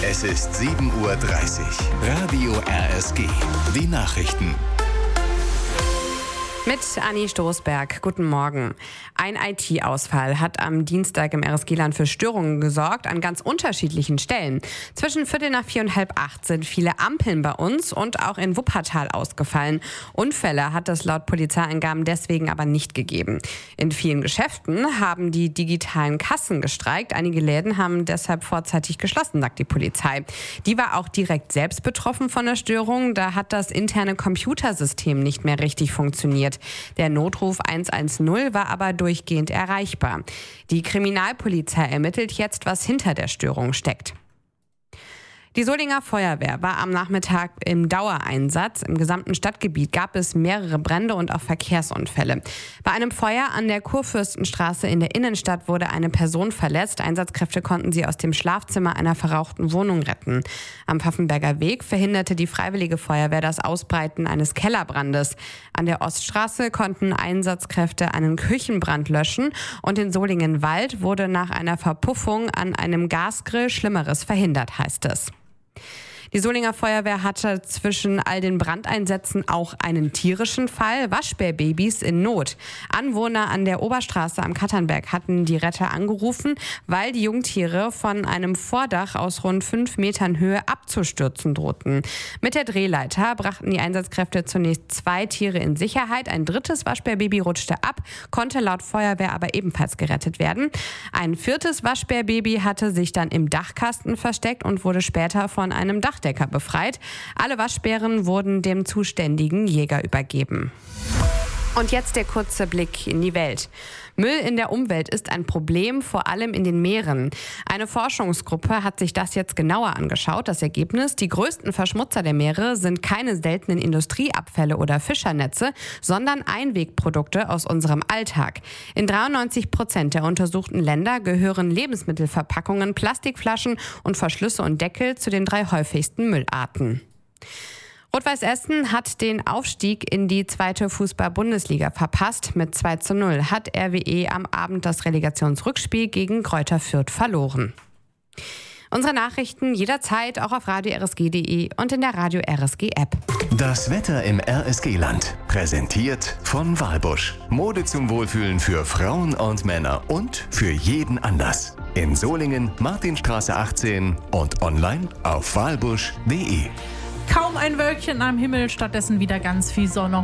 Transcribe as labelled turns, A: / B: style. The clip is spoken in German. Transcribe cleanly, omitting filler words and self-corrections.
A: Es ist 7:30 Uhr. Radio RSG. Die Nachrichten.
B: Mit Anni Stoßberg. Guten Morgen. Ein IT-Ausfall hat am Dienstag im RSG-Land für Störungen gesorgt, an ganz unterschiedlichen Stellen. Zwischen 7:45 und 7:30 sind viele Ampeln bei uns und auch in Wuppertal ausgefallen. Unfälle hat es laut Polizeiangaben deswegen aber nicht gegeben. In vielen Geschäften haben die digitalen Kassen gestreikt. Einige Läden haben deshalb vorzeitig geschlossen, sagt die Polizei. Die war auch direkt selbst betroffen von der Störung. Da hat das interne Computersystem nicht mehr richtig funktioniert. Der Notruf 110 war aber durchgehend erreichbar. Die Kriminalpolizei ermittelt jetzt, was hinter der Störung steckt. Die Solinger Feuerwehr war am Nachmittag im Dauereinsatz. Im gesamten Stadtgebiet gab es mehrere Brände und auch Verkehrsunfälle. Bei einem Feuer an der Kurfürstenstraße in der Innenstadt wurde eine Person verletzt. Einsatzkräfte konnten sie aus dem Schlafzimmer einer verrauchten Wohnung retten. Am Pfaffenberger Weg verhinderte die Freiwillige Feuerwehr das Ausbreiten eines Kellerbrandes. An der Oststraße konnten Einsatzkräfte einen Küchenbrand löschen und in Solingenwald wurde nach einer Verpuffung an einem Gasgrill Schlimmeres verhindert, heißt es. Die Solinger Feuerwehr hatte zwischen all den Brandeinsätzen auch einen tierischen Fall: Waschbärbabys in Not. Anwohner an der Oberstraße am Katternberg hatten die Retter angerufen, weil die Jungtiere von einem Vordach aus rund 5 Metern Höhe abzustürzen drohten. Mit der Drehleiter brachten die Einsatzkräfte zunächst 2 Tiere in Sicherheit. Ein drittes Waschbärbaby rutschte ab, konnte laut Feuerwehr aber ebenfalls gerettet werden. Ein 4. Waschbärbaby hatte sich dann im Dachkasten versteckt und wurde später von einem Dachdecker befreit. Alle Waschbären wurden dem zuständigen Jäger übergeben. Und jetzt der kurze Blick in die Welt. Müll in der Umwelt ist ein Problem, vor allem in den Meeren. Eine Forschungsgruppe hat sich das jetzt genauer angeschaut. Das Ergebnis: Die größten Verschmutzer der Meere sind keine seltenen Industrieabfälle oder Fischernetze, sondern Einwegprodukte aus unserem Alltag. In 93% der untersuchten Länder gehören Lebensmittelverpackungen, Plastikflaschen und Verschlüsse und Deckel zu den 3 häufigsten Müllarten. Rot-Weiß Essen hat den Aufstieg in die 2. Fußball-Bundesliga verpasst. Mit 2:0 hat RWE am Abend das Relegationsrückspiel gegen Greuther Fürth verloren. Unsere Nachrichten jederzeit auch auf radio-rsg.de und in der Radio RSG App.
A: Das Wetter im RSG-Land. Präsentiert von Walbusch. Mode zum Wohlfühlen für Frauen und Männer und für jeden Anlass. In Solingen, Martinstraße 18 und online auf walbusch.de.
C: Kaum ein Wölkchen am Himmel, stattdessen wieder ganz viel Sonne.